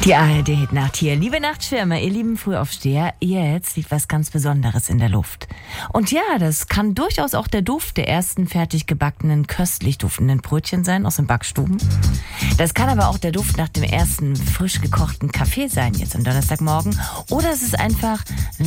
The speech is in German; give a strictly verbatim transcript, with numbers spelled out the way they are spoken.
Die A R D-Nacht hier. Liebe Nachtschwärmer, ihr lieben Frühaufsteher, jetzt liegt was ganz Besonderes in der Luft. Und ja, das kann durchaus auch der Duft der ersten fertig gebackenen, köstlich duftenden Brötchen sein aus den Backstuben. Das kann aber auch der Duft nach dem ersten frisch gekochten Kaffee sein, jetzt am Donnerstagmorgen. Oder es ist einfach